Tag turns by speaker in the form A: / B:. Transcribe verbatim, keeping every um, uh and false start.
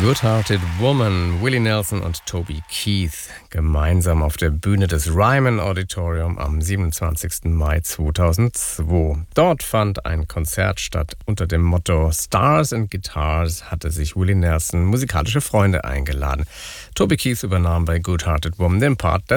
A: Good-Hearted Woman, Willie Nelson und Toby Keith gemeinsam auf der Bühne des Ryman Auditorium am siebenundzwanzigsten Mai zweitausendzwei. Dort fand ein Konzert statt. Unter dem Motto Stars and Guitars hatte sich Willie Nelson musikalische Freunde eingeladen. Toby Keith übernahm bei Good-Hearted Woman den Part